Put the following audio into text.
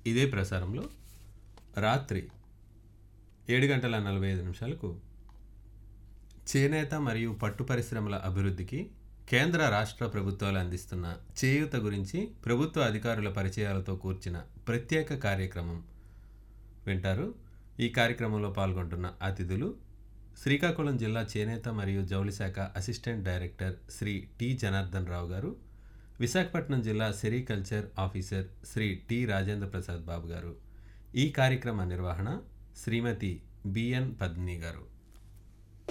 ఇదే ప్రసారంలో రాత్రి 7:45 చేనేత మరియు పట్టు పరిశ్రమల అభివృద్ధికి కేంద్ర రాష్ట్ర ప్రభుత్వాలు అందిస్తున్న చేయూత గురించి ప్రభుత్వ అధికారుల పరిచయాలతో కూర్చిన ప్రత్యేక కార్యక్రమం వింటారు. ఈ కార్యక్రమంలో పాల్గొంటున్న అతిథులు శ్రీకాకుళం జిల్లా చేనేత మరియు జౌళి శాఖ assistant director Shri T Janardhan Rao గారు, విశాఖపట్నం జిల్లా sericulture officer Shri T Rajendra Prasad Babu గారు. ఈ కార్యక్రమ నిర్వహణ శ్రీమతి బిఎన్ పద్మిని గారు.